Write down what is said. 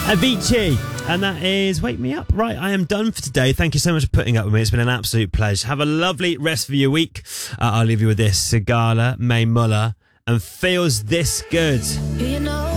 Avicii, and that is Wake Me Up. Right, I am done for today. Thank you so much for putting up with me. It's been an absolute pleasure. Have a lovely rest of your week. I'll leave you with this. Sigala, May Muller, and Feels This Good. You know